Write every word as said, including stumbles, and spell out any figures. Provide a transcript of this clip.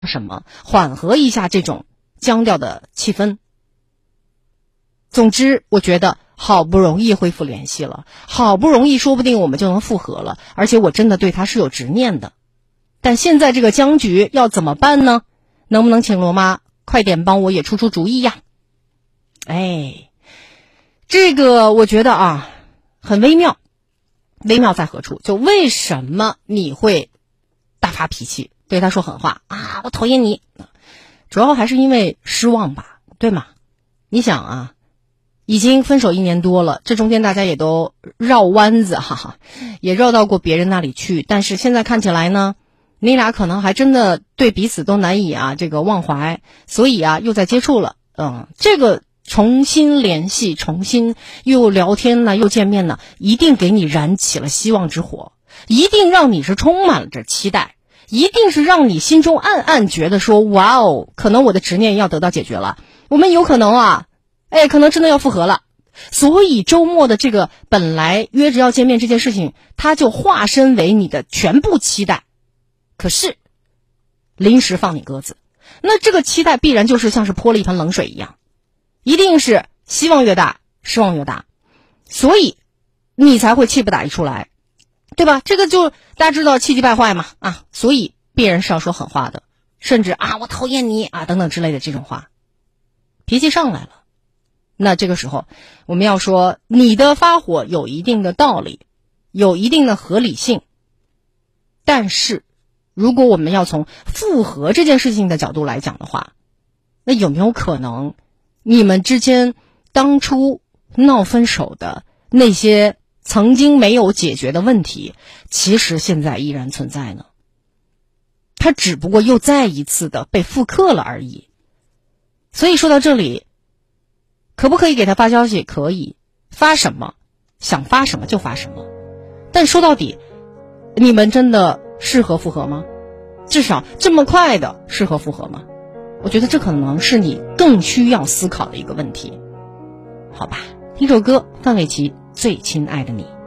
什么，缓和一下这种僵掉的气氛。总之，我觉得好不容易恢复联系了，好不容易说不定我们就能复合了，而且我真的对他是有执念的。但现在这个僵局要怎么办呢？能不能请罗妈快点帮我也出出主意呀？哎，这个我觉得啊很微妙。微妙在何处？就为什么你会大发脾气对他说狠话啊，我讨厌你，主要还是因为失望吧，对吗？你想啊，已经分手一年多了，这中间大家也都绕弯子，哈哈，也绕到过别人那里去，但是现在看起来呢，你俩可能还真的对彼此都难以啊这个忘怀，所以啊又在接触了。嗯，这个重新联系，重新又聊天呢，又见面呢，一定给你燃起了希望之火，一定让你是充满了着期待，一定是让你心中暗暗觉得说，哇哦，可能我的执念要得到解决了，我们有可能啊，哎，可能真的要复合了。所以周末的这个本来约着要见面这件事情，它就化身为你的全部期待。可是临时放你鸽子，那这个期待必然就是像是泼了一盆冷水一样，一定是希望越大失望越大，所以你才会气不打一处来，对吧？这个就大家知道气急败坏嘛，啊，所以必然是要说狠话的，甚至啊我讨厌你啊等等之类的这种话，脾气上来了。那这个时候我们要说，你的发火有一定的道理，有一定的合理性，但是如果我们要从复合这件事情的角度来讲的话，那有没有可能你们之间当初闹分手的那些曾经没有解决的问题，其实现在依然存在呢？它只不过又再一次的被复刻了而已。所以说到这里，可不可以给他发消息？可以，发什么想发什么就发什么。但说到底，你们真的适合复合吗？至少这么快的适合复合吗？我觉得这可能是你更需要思考的一个问题。好吧，听首歌，范玮琪《最亲爱的你》。